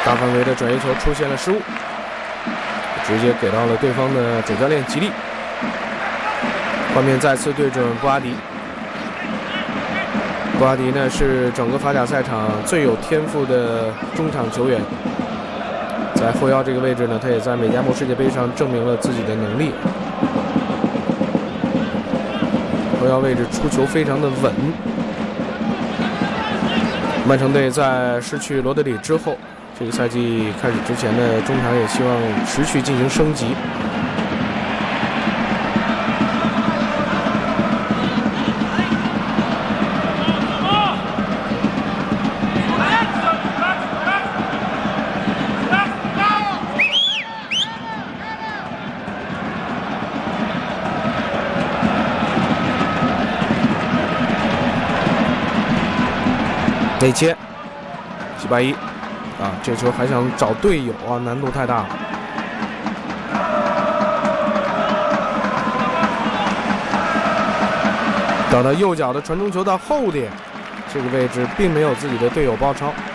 大范围的转移球出现了失误，直接给到了对方的主教练吉利。画面再次对准布阿迪。布阿迪呢是整个法甲赛场最有天赋的中场球员，在后腰这个位置呢，他也在美加墨世界杯上证明了自己的能力。后腰位置出球非常的稳。曼城队在失去罗德里之后，这个赛季开始之前呢，中场也希望持续进行升级。内切，781啊，这球还想找队友啊，难度太大了。找到右脚的传中球到后点，这个位置并没有自己的队友包抄。